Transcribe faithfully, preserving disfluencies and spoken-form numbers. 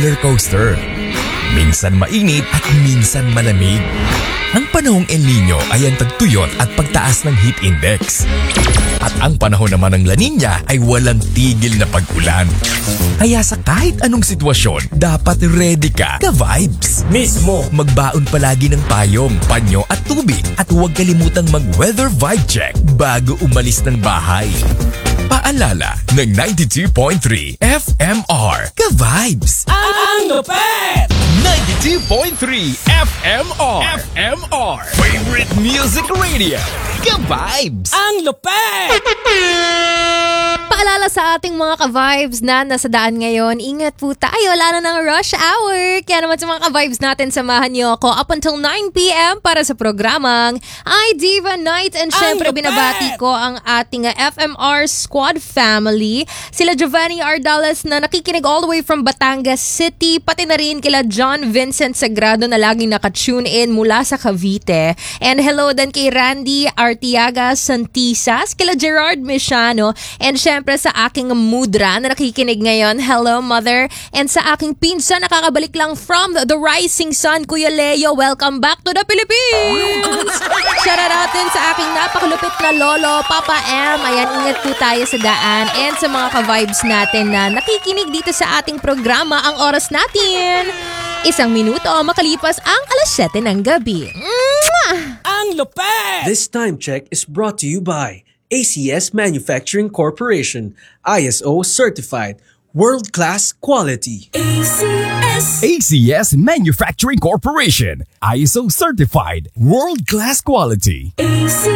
roller coaster. Minsan mainit at minsan malamig. Ang panahong El Nino ay ang tagtuyot at pagtaas ng heat index. At ang panahon naman ng La Nina ay walang tigil na pag-ulan. Kaya sa kahit anong sitwasyon, dapat ready ka, ka-vibes. Mismo! Magbaon palagi ng payong, panyo at tubig. At huwag kalimutang mag-weather vibe check bago umalis ng bahay. Paalala ng ninety-two point three F M R, ka-vibes! Ang lupet! ninety-two point three F M R, F M R, Favorite Music Radio, ka-vibes! Ang lupet! Paalala sa ating mga ka-vibes na nasa daan ngayon, ingat po tayo, lalo ng rush hour. Kaya naman sa mga ka-vibes natin, samahan niyo ako up until nine p.m. para sa programang iDiva Night. And syempre, binabati ko ang ating F M R Squad family. Sila Giovanni Ardales na nakikinig all the way from Batangas City, pati na rin kila John Vincent Sagrado na laging nakatune in mula sa Cavite. And hello din kay Randy Artiaga Santisas, kila Gerard Mishano, and syempre sa aking mudra na nakikinig ngayon, hello mother, and sa aking pinsan nakakabalik lang from the rising sun, Kuya Leo, welcome back to the Philippines! Shout out din sa aking napakalupit na lolo, Papa M. Ayan, ingat po tayo sa daan, and sa mga ka-vibes natin na nakikinig dito sa ating programa. Ang oras natin, isang minuto makalipas ang alas siyete ng gabi. Mwah! Ang lupet! This time check is brought to you by A C S Manufacturing Corporation, I S O certified, world-class quality. A C S A C S Manufacturing Corporation, I S O certified, world-class quality. A C